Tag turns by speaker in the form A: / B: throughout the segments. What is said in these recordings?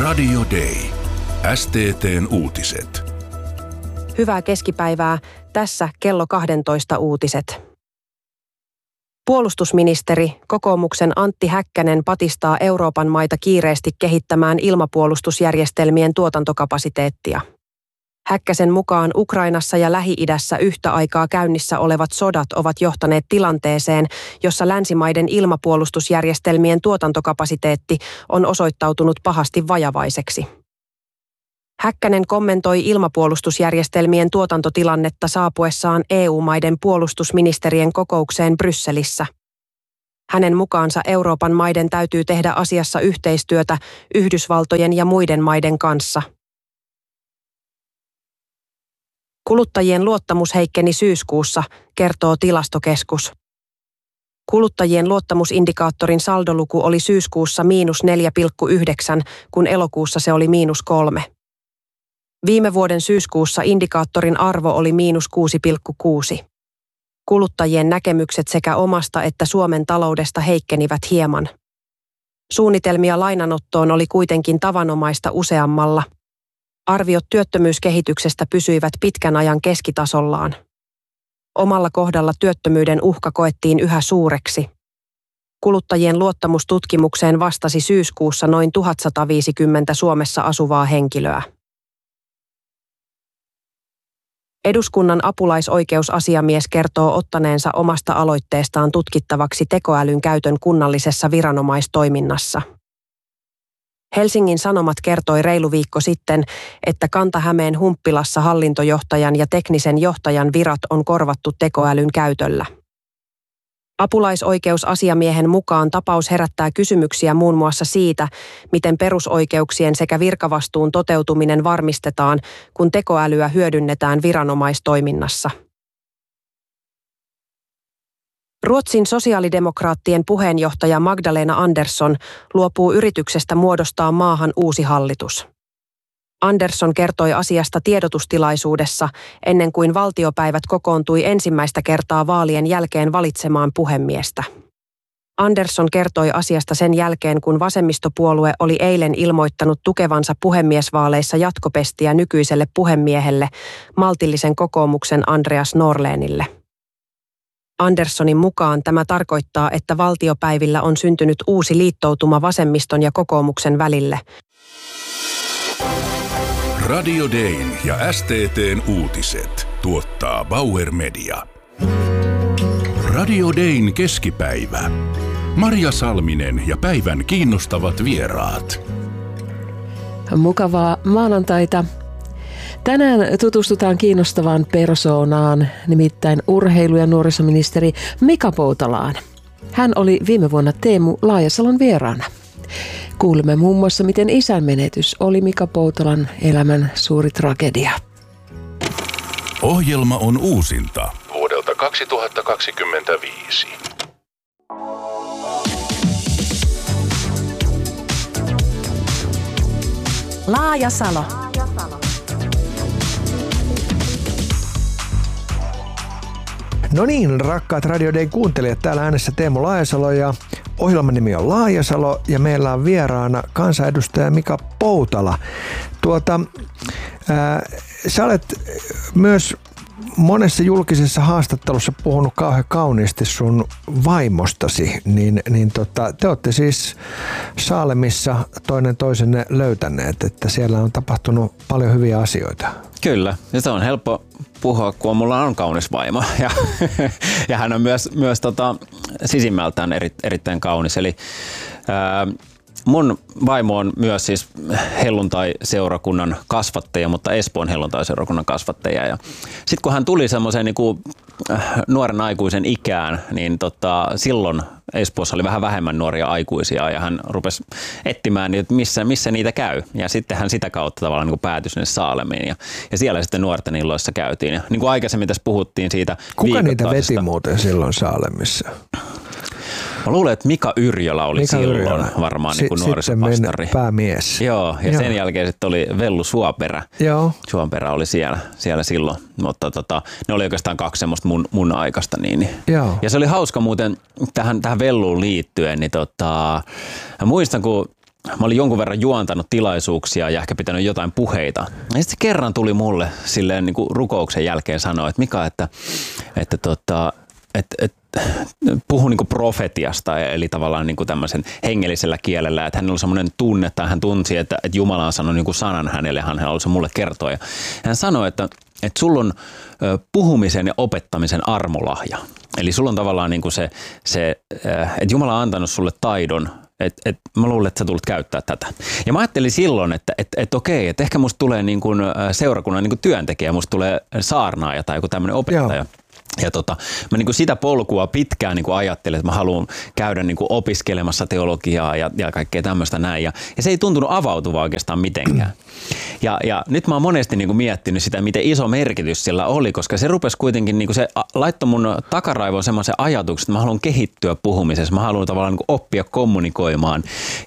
A: Radio Day. STT:n uutiset.
B: Hyvää keskipäivää. Tässä kello 12 uutiset. Puolustusministeri, kokoomuksen Antti Häkkänen patistaa Euroopan maita kiireesti kehittämään ilmapuolustusjärjestelmien tuotantokapasiteettia. Häkkäsen mukaan Ukrainassa ja Lähi-idässä yhtä aikaa käynnissä olevat sodat ovat johtaneet tilanteeseen, jossa länsimaiden ilmapuolustusjärjestelmien tuotantokapasiteetti on osoittautunut pahasti vajavaiseksi. Häkkänen kommentoi ilmapuolustusjärjestelmien tuotantotilannetta saapuessaan EU-maiden puolustusministerien kokoukseen Brysselissä. Hänen mukaansa Euroopan maiden täytyy tehdä asiassa yhteistyötä Yhdysvaltojen ja muiden maiden kanssa. Kuluttajien luottamus heikkeni syyskuussa, kertoo Tilastokeskus. Kuluttajien luottamusindikaattorin saldoluku oli syyskuussa -4,9, kun elokuussa se oli -3. Viime vuoden syyskuussa indikaattorin arvo oli -6,6. Kuluttajien näkemykset sekä omasta että Suomen taloudesta heikkenivät hieman. Suunnitelmia lainanottoon oli kuitenkin tavanomaista useammalla. Arviot työttömyyskehityksestä pysyivät pitkän ajan keskitasollaan. Omalla kohdalla työttömyyden uhka koettiin yhä suureksi. Kuluttajien luottamustutkimukseen vastasi syyskuussa noin 1150 Suomessa asuvaa henkilöä. Eduskunnan apulaisoikeusasiamies kertoo ottaneensa omasta aloitteestaan tutkittavaksi tekoälyn käytön kunnallisessa viranomaistoiminnassa. Helsingin Sanomat kertoi reilu viikko sitten, että Kanta-Hämeen Humppilassa hallintojohtajan ja teknisen johtajan virat on korvattu tekoälyn käytöllä. Apulaisoikeusasiamiehen mukaan tapaus herättää kysymyksiä muun muassa siitä, miten perusoikeuksien sekä virkavastuun toteutuminen varmistetaan, kun tekoälyä hyödynnetään viranomaistoiminnassa. Ruotsin sosiaalidemokraattien puheenjohtaja Magdalena Andersson luopuu yrityksestä muodostaa maahan uusi hallitus. Andersson kertoi asiasta tiedotustilaisuudessa ennen kuin valtiopäivät kokoontui ensimmäistä kertaa vaalien jälkeen valitsemaan puhemiestä. Andersson kertoi asiasta sen jälkeen, kun vasemmistopuolue oli eilen ilmoittanut tukevansa puhemiesvaaleissa jatkopestiä nykyiselle puhemiehelle, maltillisen kokoomuksen Andreas Norlénille. Anderssonin mukaan tämä tarkoittaa, että valtiopäivillä on syntynyt uusi liittoutuma vasemmiston ja kokoomuksen välille.
A: Radio Dayn ja STT:n uutiset tuottaa Bauer Media. Radio Dayn keskipäivä. Marja Salminen ja päivän kiinnostavat vieraat.
C: Mukavaa maanantaita. Tänään tutustutaan kiinnostavaan persoonaan, nimittäin urheilu- ja nuorisoministeri Mika Poutalaan. Hän oli viime vuonna Teemu Laajasalon vieraana. Kuulemme muun muassa, miten isän menetys oli Mika Poutalan elämän suuri tragedia.
A: Ohjelma on uusinta vuodelta 2025.
B: Laajasalo.
D: No niin, rakkaat Radio Dayn kuuntelijat, täällä äänessä Teemu Laajasalo ja ohjelman nimi on Laajasalo ja meillä on vieraana kansanedustaja Mika Poutala. Sä olet myös monessa julkisessa haastattelussa puhunut kauhean kauniisti sun vaimostasi, te olette siis Saalemissa toinen toisenne löytäneet, että siellä on tapahtunut paljon hyviä asioita.
E: Kyllä, ja se on helppo puhua, kun mulla on kaunis vaimo ja hän on myös sisimmältään erittäin kaunis. Eli mun vaimo on myös siis helluntai-seurakunnan kasvattaja, mutta Espoon helluntai-seurakunnan kasvattaja. Ja sitten kun hän tuli semmoiseen niin nuoren aikuisen ikään, niin silloin Espoossa oli vähän vähemmän nuoria aikuisia ja hän rupesi etsimään, että missä niitä käy. Ja sitten hän sitä kautta tavallaan niin päätyi sinne Saalemiin ja siellä sitten nuorten illoissa käytiin. Ja niin kuin aikaisemmin tässä puhuttiin siitä
D: Kuka niitä veti muuten silloin Saalemissa?
E: Mä luulen, että Mika Yrjölä oli silloin varmaan niin kuin nuorisopastari.
D: Sitten päämies.
E: Joo, ja sen jälkeen sitten oli Vellu Suoperä.
D: Joo.
E: Suoperä oli siellä silloin, mutta ne oli oikeastaan kaksi semmoista mun aikaista. Niin.
D: Joo.
E: Ja se oli hauska muuten tähän Velluun liittyen, niin mä muistan, kun mä olin jonkun verran juontanut tilaisuuksia ja ehkä pitänyt jotain puheita. Ja sitten se kerran tuli mulle silleen niin kuin rukouksen jälkeen sanoa, että Mika, että puhu niin kuin profetiasta, eli tavallaan niin kuin tämmöisen hengellisellä kielellä, että hänellä oli semmoinen tunne, tai hän tunsi, että Jumala on sanonut niin kuin sanan hänelle, hän halusi mulle kertoa. Ja hän sanoi, että sulla on puhumisen ja opettamisen armolahja. Eli sulla on tavallaan niin kuin se että Jumala on antanut sulle taidon, että mä luulen, että sä tulet käyttää tätä. Ja mä ajattelin silloin, että okei, että ehkä musta tulee niin kuin seurakunnan niin kuin työntekijä, musta tulee saarnaaja tai joku tämmöinen opettaja. Joo. Ja mä niin kuin sitä polkua pitkään niin kuin ajattelin, että mä haluan käydä niin kuin opiskelemassa teologiaa ja kaikkea tämmöistä näin. Ja se ei tuntunut avautuvaa oikeastaan mitenkään. Ja nyt mä oon monesti niin kuin miettinyt sitä, miten iso merkitys sillä oli, koska se rupesi kuitenkin, niin kuin se laittoi mun takaraivoon semmoisen ajatuksen, että mä haluan kehittyä puhumisessa, mä haluan tavallaan niin kuin oppia kommunikoimaan.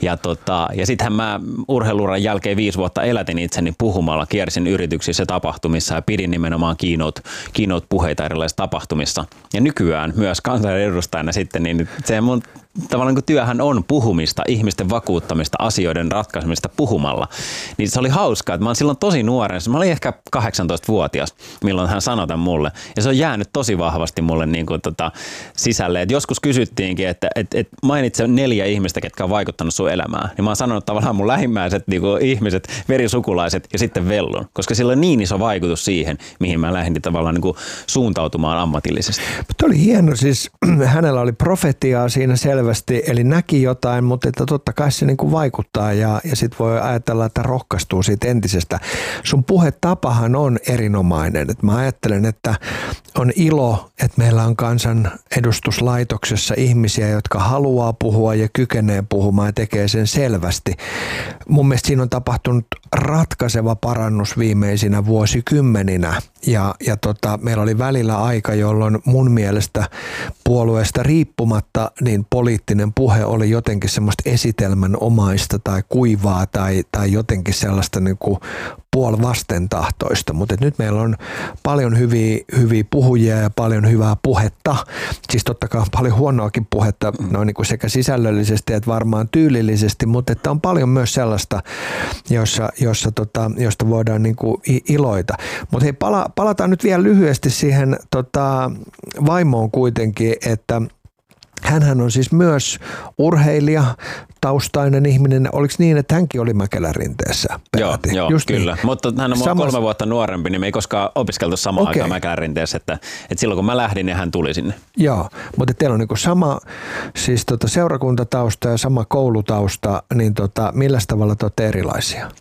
E: Ja sittenhän mä urheiluuran jälkeen 5 vuotta elätin itseni puhumalla, kiersin yrityksissä ja tapahtumissa ja pidin nimenomaan keynote-puheita erilaisissa tapahtumissa. Ja nykyään myös kansanedustajana sitten, niin se mun tavallaan kun työhän on puhumista, ihmisten vakuuttamista, asioiden ratkaisemista puhumalla. Niin se oli hauskaa, että mä olin silloin tosi nuoren, mä olin ehkä 18-vuotias, milloin hän sanoi tämän mulle. Ja se on jäänyt tosi vahvasti mulle niin kuin sisälle. Et joskus kysyttiinkin, että mainitse 4 ihmistä, ketkä on vaikuttanut sun elämään. Niin mä oon sanonut tavallaan mun lähimmäiset niin kuin ihmiset, verisukulaiset ja sitten Vellun. Koska sillä on niin iso vaikutus siihen, mihin mä lähdin tavallaan niin kuin suuntautumaan ammatillisesti.
D: Mutta oli hieno, siis hänellä oli profetiaa siinä selvästi, eli näki jotain, mutta että totta kai se niin kuin vaikuttaa ja sit voi ajatella, että rohkaistuu siitä entisestä. Sun puhetapahan on erinomainen. Et mä ajattelen, että on ilo, että meillä on kansanedustuslaitoksessa ihmisiä, jotka haluaa puhua ja kykenee puhumaan ja tekee sen selvästi. Mun mielestä siinä on tapahtunut ratkaiseva parannus viimeisinä vuosikymmeninä ja meillä oli välillä aika, jolloin mun mielestä puolueesta riippumatta niin poliittinen puhe oli jotenkin semmoista esitelmänomaista tai kuivaa tai jotenkin sellaista niin kuin puolivastentahtoista, mutta nyt meillä on paljon hyviä puhujia ja paljon hyvää puhetta, siis totta kai paljon huonoakin puhetta noin niin kuin sekä sisällöllisesti että varmaan tyylillisesti, mutta että on paljon myös sellaista, josta voidaan niin kuin iloita. Mutta hei, palataan nyt vielä lyhyesti siihen vaimoon kuitenkin, että hänhän on siis myös urheilija, taustainen ihminen. Oliko niin, että hänkin oli Mäkelänrinteessä?
E: Joo, just kyllä. Niin. Mutta hän on 3 vuotta nuorempi, niin me ei koskaan opiskeltu samaan aikaan Mäkelänrinteessä, että silloin kun mä lähdin, niin hän tuli sinne.
D: Joo, mutta teillä on niin kuin sama siis seurakuntatausta ja sama koulutausta, niin millä tavalla te olette erilaisia?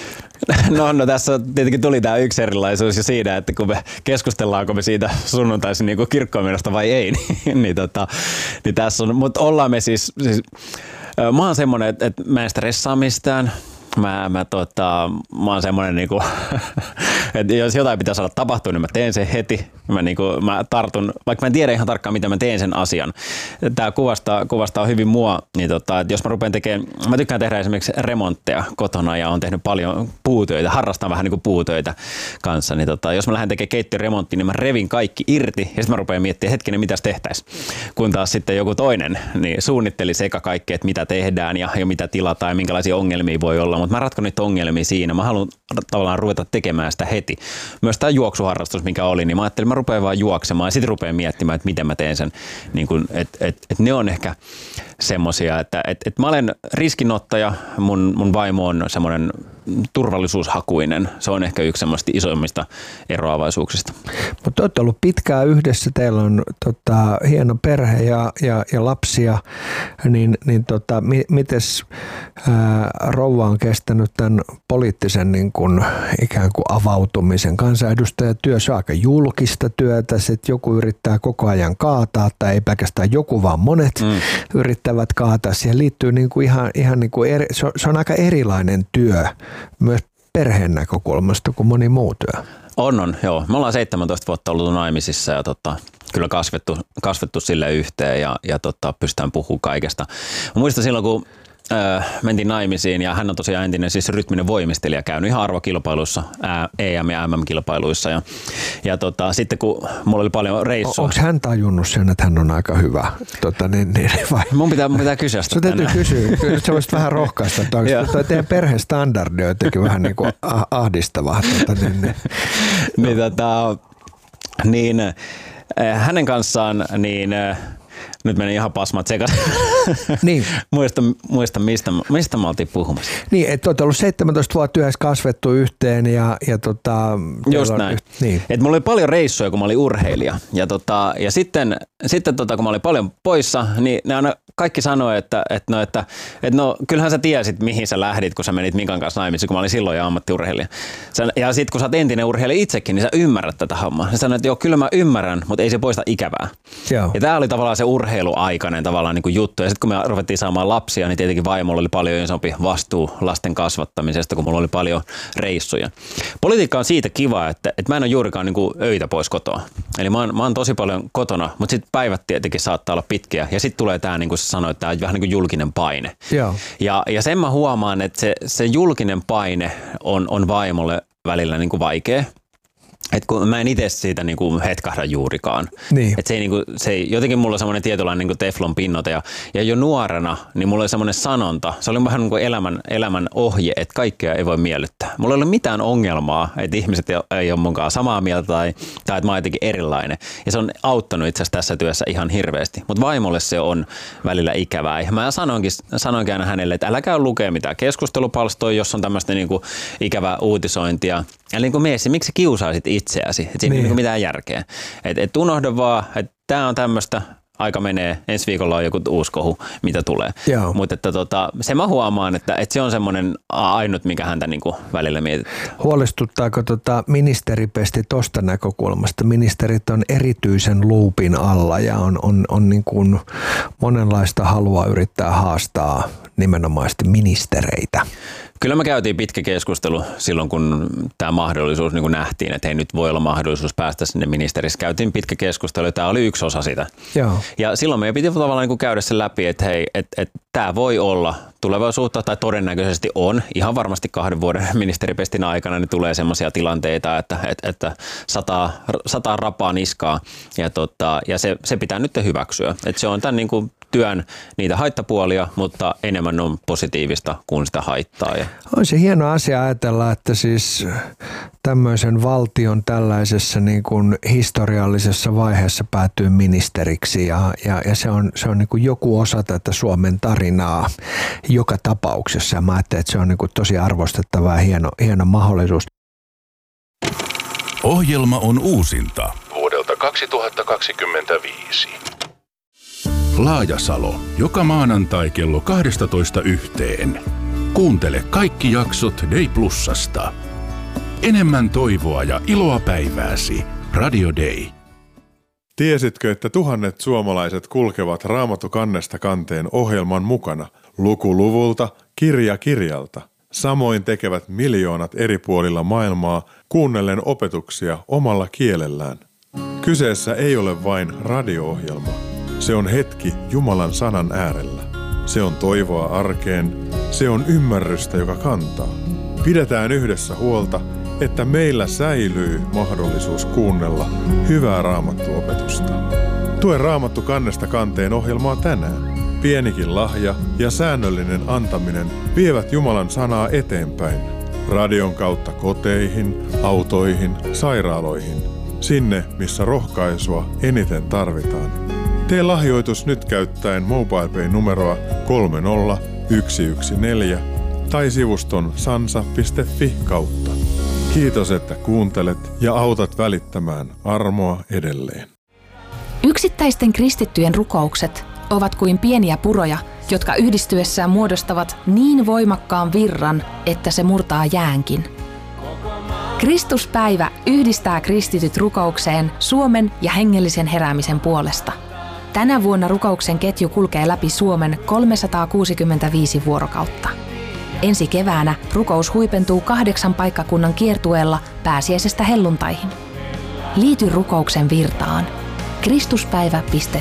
E: No tässä tietenkin tuli tämä yksi erilaisuus jo siinä, että kun me keskustellaanko me siitä sunnuntaisin niin kuin kirkkoon menosta vai ei, niin tässä on, mutta ollaan me siis mä oon semmoinen, että mä en stressaa mistään. Mä oon semmoinen niinku, että jos jotain pitää saada tapahtua, niin mä teen sen heti. Mä tartun, vaikka mä en tiedä ihan tarkkaan, miten mä teen sen asian. Tää kuvastaa hyvin mua, niin että jos mä rupean tekemään, mä tykkään tehdä esimerkiksi remontteja kotona ja oon tehnyt paljon puutöitä, harrastan vähän niinku puutöitä kanssa, niin jos mä lähden tekemään keittiöremonttia, niin mä revin kaikki irti ja sitten mä rupean miettimään, hetkinen, mitäs tehtäisiin. Kun taas sitten joku toinen niin suunnitteli sekä kaikkea, että mitä tehdään ja mitä tilataan ja minkälaisia ongelmia voi olla, mutta mä ratkon niitä ongelmia siinä. Mä haluan tavallaan ruveta tekemään sitä heti. Myös tämä juoksuharrastus, mikä oli, niin mä ajattelin, mä rupean vaan juoksemaan ja sitten rupean miettimään, että miten mä teen sen. Niin että ne on ehkä semmoisia, että mä olen riskinottaja, mun vaimo on semmoinen turvallisuushakuinen. Se on ehkä yksi semmoista isoimmista eroavaisuuksista. Mutta
D: te olette ollut pitkään yhdessä, teillä on hieno perhe ja lapsia, niin mites rouva on kestänyt tämän poliittisen niin kun, ikään kuin avautumisen? Kansanedustajatyö, se on aika julkista työtä, sit joku yrittää koko ajan kaataa, tai ei pelkästään joku, vaan monet yrittävät kaataa. Siihen liittyy niin kuin ihan niin kuin se on aika erilainen työ myös perheen näkökulmasta kuin moni muu työ.
E: On, joo. Me ollaan 17 vuotta ollut naimisissa ja kyllä kasvettu sille yhteen ja pystytään puhumaan kaikesta. Mä muistan silloin, kun mentiin naimisiin ja hän on tosiaan entinen siis rytminen voimistelija, käynyt ihan arvokilpailuissa, EM- ja MM-kilpailuissa. Ja sitten kun mulla oli paljon reissua.
D: Onko hän tajunnut sen, että hän on aika hyvä? Vai?
E: Mun pitää kysyä sitä.
D: Sun täytyy kysyä. Kyllä sä voisit vähän rohkaista. Teidän perheen standardi on jotenkin vähän niin kuin ahdistava.
E: Niin, hänen kanssaan niin nyt meni ihan pasmat sekaisin.
D: Niin.
E: Muista mistä me oltiin puhumassa.
D: Niin, että olet ollut 17 vuotta yhdessä kasvettu yhteen ja
E: just näin.
D: Niin.
E: Et mulla oli paljon reissuja, kun mä olin urheilija. Ja sitten kun mä olin paljon poissa, niin ne aina kaikki sanoi, että kyllähän sä tiesit, mihin sä lähdit, kun sä menit Mikan kanssa naimisiin, kun mä olin silloin jo ammattiurheilija. Ja sitten kun sä oot entinen urheilija itsekin, niin sä ymmärrät tätä hommaa. Sä sanoit, että joo, kyllä mä ymmärrän, mutta ei se poista ikävää. Joo. Ja tää oli tavallaan se urheiluaikainen tavallaan niin kuin juttu. Ja sitten kun me ruvettiin saamaan lapsia, niin tietenkin vaimolla oli paljon isompi vastuu lasten kasvattamisesta, kun mulla oli paljon reissuja. Politiikka on siitä kiva, että mä en ole juurikaan niin kuin öitä pois kotoa. Eli mä oon tosi paljon kotona, mutta sitten päivät tietenkin saattaa olla pitkiä. Ja sitten tulee tää, niin kuin sä sanoit, tää vähän niin kuin julkinen paine. Joo. Ja sen mä huomaan, että se julkinen paine on vaimolle välillä niin kuin vaikea. Et kun mä en itse siitä niinku hetkahda juurikaan. Niin. Et se ei, jotenkin mulla on semmoinen tietynlainen niinku teflon pinnote ja jo nuorena niin mulla oli semmoinen sanonta. Se oli vähän niinku elämän ohje, että kaikkea ei voi miellyttää. Mulla ei ole mitään ongelmaa, että ihmiset ei ole munkaan samaa mieltä tai että mä oon jotenkin erilainen. Ja se on auttanut itse asiassa tässä työssä ihan hirveästi. Mutta vaimolle se on välillä ikävää. Ja mä sanoinkin aina hänelle, että älä käy lukea mitään keskustelupalstoja, jos on tämmöistä niinku ikävää uutisointia. Eli niin kuin miesi, miksi kiusaisit itseäsi? Että siinä ei ole mitään järkeä. Et unohda vaan, että tämä on tämmöistä, aika menee, ensi viikolla on joku uusi kohu, mitä tulee. Mutta se mä huomaan, että se on semmoinen ainut, mikä häntä niin kuin välillä mietittää.
D: Huolestuttaako ministeripesti tuosta näkökulmasta? Ministerit on erityisen luupin alla ja on niin kuin monenlaista halua yrittää haastaa nimenomaisesti ministereitä.
E: Kyllä me käytiin pitkä keskustelu silloin, kun tämä mahdollisuus niin kun nähtiin, että hei, nyt voi olla mahdollisuus päästä sinne ministerissä. Käytiin pitkä keskustelu ja tämä oli yksi osa sitä. Joo. Ja silloin meidän piti tavallaan niin kuin käydä sen läpi, että hei, tämä voi olla tulevaisuutta tai todennäköisesti on. Ihan varmasti 2 vuoden ministeripestin aikana niin tulee sellaisia tilanteita, että sataa rapaa niskaa ja se pitää nyt hyväksyä. Että se on tämän niin kuin työn niitä haittapuolia, mutta enemmän on positiivista kuin sitä haittaa.
D: On se hieno asia ajatella, että siis tämmöisen valtion tällaisessa niin kuin historiallisessa vaiheessa päätyy ministeriksi ja se on niin kuin joku osa tätä Suomen tarinaa joka tapauksessa. Ja mä ajattelen, että se on niin kuin tosi arvostettava ja hieno mahdollisuus.
A: Ohjelma on uusinta vuodelta 2025. Laajasalo, joka maanantai kello 12:01. Kuuntele kaikki jaksot Day Plusasta. Enemmän toivoa ja iloa päivääsi. Radio Day.
F: Tiesitkö, että tuhannet suomalaiset kulkevat Raamattu kannesta kanteen ohjelman mukana, luku luvulta, kirja kirjalta? Samoin tekevät miljoonat eri puolilla maailmaa kuunnellen opetuksia omalla kielellään. Kyseessä ei ole vain radio-ohjelma. Se on hetki Jumalan sanan äärellä. Se on toivoa arkeen. Se on ymmärrystä, joka kantaa. Pidetään yhdessä huolta, että meillä säilyy mahdollisuus kuunnella hyvää raamattuopetusta. Tue Raamattu kannesta kanteen ohjelmaa tänään. Pienikin lahja ja säännöllinen antaminen vievät Jumalan sanaa eteenpäin. Radion kautta koteihin, autoihin, sairaaloihin. Sinne, missä rohkaisua eniten tarvitaan. Tee lahjoitus nyt käyttäen MobilePay-numeroa 30114 tai sivuston sansa.fi kautta. Kiitos, että kuuntelet ja autat välittämään armoa edelleen.
G: Yksittäisten kristittyjen rukoukset ovat kuin pieniä puroja, jotka yhdistyessään muodostavat niin voimakkaan virran, että se murtaa jäänkin. Kristuspäivä yhdistää kristityt rukoukseen Suomen ja hengellisen heräämisen puolesta. Tänä vuonna rukouksen ketju kulkee läpi Suomen 365 vuorokautta. Ensi keväänä rukous huipentuu 8 paikkakunnan kiertueella pääsiäisestä helluntaihin. Liity rukouksen virtaan. Kristuspäivä.fi